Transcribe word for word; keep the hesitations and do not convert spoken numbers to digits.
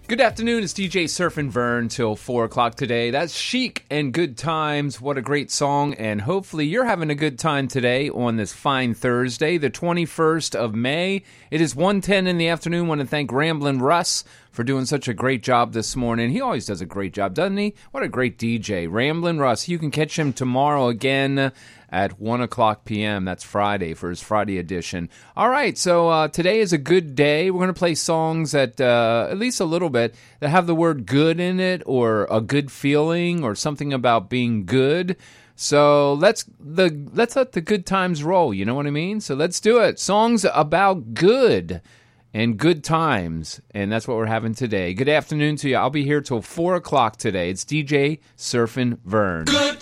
Good afternoon, it's D J Surfin' Vern till four o'clock today. That's Chic and Good Times. What a great song, and hopefully you're having a good time today on this fine Thursday, the twenty-first of May. It is one ten in the afternoon. I want to thank Ramblin' Russ for doing such a great job this morning. He always does a great job, doesn't he? What a great D J. Ramblin' Russ. You can catch him tomorrow again at one o'clock p.m. That's Friday for his Friday edition. All right, so uh, today is a good day. We're going to play songs that, uh, at least a little bit, that have the word good in it or a good feeling or something about being good. So let's the let's let the good times roll, you know what I mean? So let's do it. Songs about good and good times, and that's what we're having today. Good afternoon to you. I'll be here till four o'clock today. It's D J Surfin' Vern. Good